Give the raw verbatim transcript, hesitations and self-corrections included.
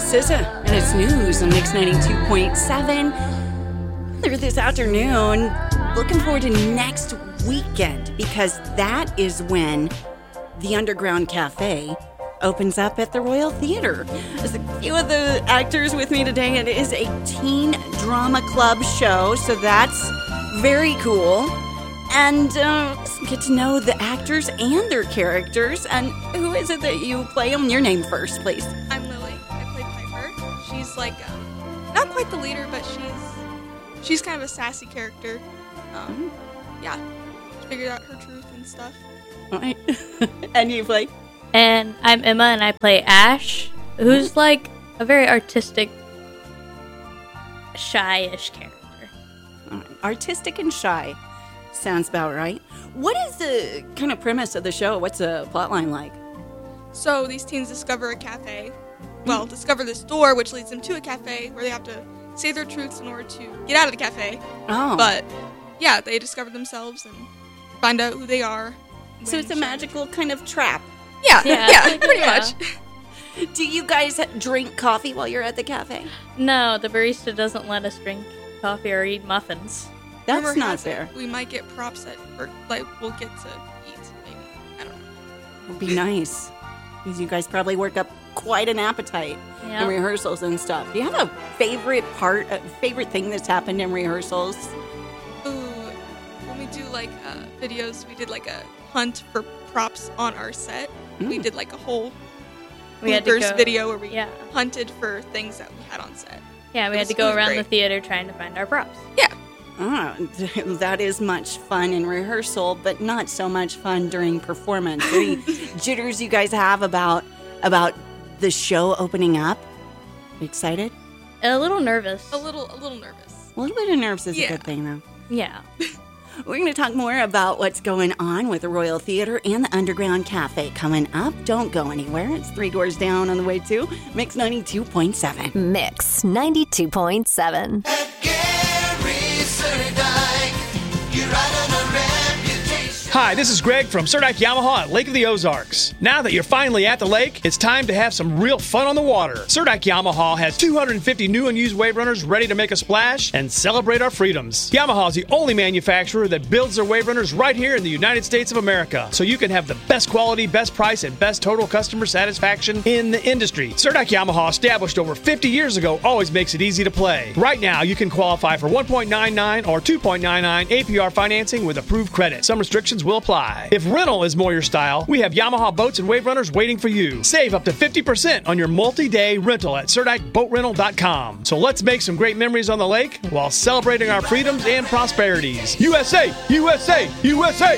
S Z A and its news on Mix ninety-two point seven. Later this afternoon, looking forward to next weekend because that is when the Underground Cafe opens up at the Royal Theater. There's a few of the actors with me today. It is a teen drama club show, so that's very cool. And uh, get to know the actors and their characters. And who is it that you play them? Your name first, please. I'm Lily. I play Piper. She's like, um, not quite the leader, but she's she's kind of a sassy character. Um, mm-hmm. Yeah, she figured out her truth and stuff. All right. And you play? And I'm Emma, and I play Ash, who's like a very artistic, shy-ish character. All right. Artistic and shy. Sounds about right. What is the kind of premise of the show? What's the plotline like? So these teens discover a cafe. Well, mm. discover this door, which leads them to a cafe where they have to say their truths in order to get out of the cafe. Oh. But, yeah, they discover themselves and find out who they are. So it's a magical kind of trap. Yeah, yeah, yeah pretty yeah. much. Do you guys drink coffee while you're at the cafe? No, the barista doesn't let us drink coffee or eat muffins. That's Rumor not has it fair. We might get props that, or like, we'll get to eat, maybe. I don't know. It would be nice. Because you guys probably work up quite an appetite Yep. in rehearsals and stuff. Do you have a favorite part, a favorite thing that's happened in rehearsals? Ooh, when we do, like, uh, videos, we did, like, a hunt for props on our set. Mm. We did, like, a whole we had to bloopers go, video where we yeah. hunted for things that we had on set. Yeah, we It had was- to it go was around great. the theater trying to find our props. Yeah. Ah, that is much fun in rehearsal, but not so much fun during performance. Any jitters you guys have about about the show opening up? Excited? A little nervous. A little, a little nervous. A little bit of nerves is Yeah. a good thing, though. Yeah. We're going to talk more about what's going on with the Royal Theater and the Underground Cafe coming up. Don't go anywhere. It's Three Doors Down on the way to Mix ninety-two point seven. Mix ninety-two point seven. Hi, this is Greg from Surdyke Yamaha at Lake of the Ozarks. Now that you're finally at the lake, it's time to have some real fun on the water. Surdyke Yamaha has two hundred fifty new and used wave runners ready to make a splash and celebrate our freedoms. Yamaha is the only manufacturer that builds their wave runners right here in the United States of America, so you can have the best quality, best price, and best total customer satisfaction in the industry. Surdyke Yamaha, established over fifty years ago, always makes it easy to play. Right now, you can qualify for one point nine nine or two point nine nine A P R financing with approved credit. Some restrictions will apply. If rental is more your style, we have Yamaha boats and wave runners waiting for you. Save up to fifty percent on your multi-day rental at Surdyke Boat Rental dot com. So let's make some great memories on the lake while celebrating our freedoms and prosperities. U S A! U S A! U S A!